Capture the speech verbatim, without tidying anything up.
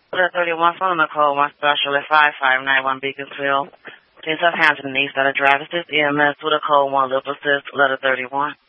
Letter thirty-one from Nicole, one special at five five nine one Beaconsfield. Please have hands and knees that are drive assist E M S with a code one lip assist, letter thirty-one.